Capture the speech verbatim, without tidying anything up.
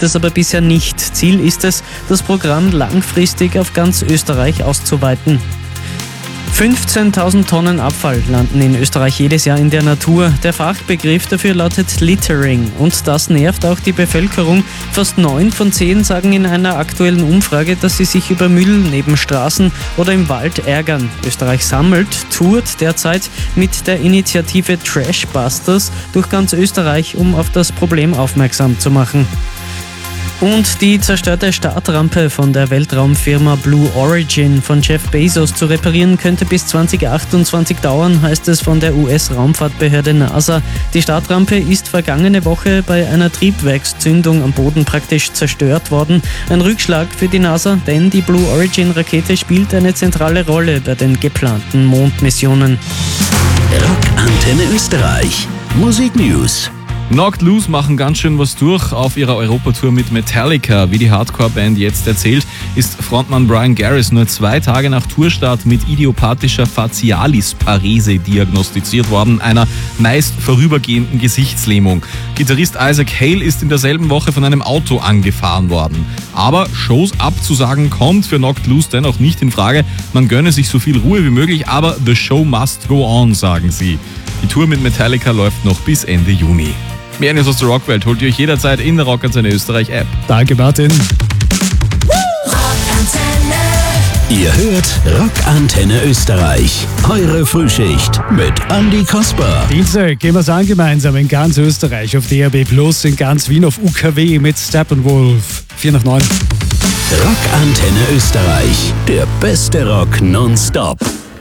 gibt es aber bisher nicht. Ziel ist es, das Programm langfristig auf ganz Österreich auszuweiten. fünfzehntausend Tonnen Abfall landen in Österreich jedes Jahr in der Natur. Der Fachbegriff dafür lautet Littering und das nervt auch die Bevölkerung. Fast neun von zehn sagen in einer aktuellen Umfrage, dass sie sich über Müll neben Straßen oder im Wald ärgern. Österreich sammelt, tourt derzeit mit der Initiative Trashbusters durch ganz Österreich, um auf das Problem aufmerksam zu machen. Und die zerstörte Startrampe von der Weltraumfirma Blue Origin von Jeff Bezos zu reparieren, könnte bis zwanzig achtundzwanzig dauern, heißt es von der U S-Raumfahrtbehörde NASA. Die Startrampe ist vergangene Woche bei einer Triebwerkszündung am Boden praktisch zerstört worden. Ein Rückschlag für die NASA, denn die Blue Origin-Rakete spielt eine zentrale Rolle bei den geplanten Mondmissionen. Rockantenne Österreich. Musik News. Knocked Loose machen ganz schön was durch auf ihrer Europatour mit Metallica. Wie die Hardcore-Band jetzt erzählt, ist Frontmann Brian Garris nur zwei Tage nach Tourstart mit idiopathischer Facialis-Parese diagnostiziert worden, einer meist vorübergehenden Gesichtslähmung. Gitarrist Isaac Hale ist in derselben Woche von einem Auto angefahren worden. Aber Shows abzusagen kommt für Knocked Loose dennoch nicht in Frage. Man gönne sich so viel Ruhe wie möglich, aber the show must go on, sagen sie. Die Tour mit Metallica läuft noch bis Ende Juni. Mehr News aus der Rockwelt holt ihr euch jederzeit in der Rockantenne Österreich App. Danke, Martin. Ihr hört Rockantenne Österreich. Eure Frühschicht mit Andi Kasper. Dienstag gehen wir es an gemeinsam in ganz Österreich auf D A B plus, in ganz Wien auf U K W mit Steppenwolf. vier nach neun. Rockantenne Österreich. Der beste Rock nonstop.